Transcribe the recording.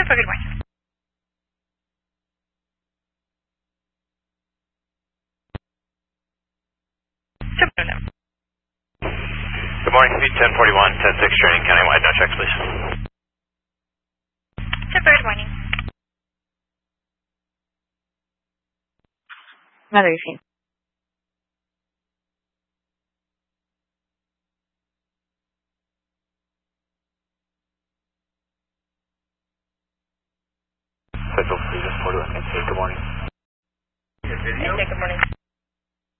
good morning. Good morning, speed 1041, 10-6, training countywide, no checks, please. Good morning. Another evening. Central Freedom 41, good morning. Good morning.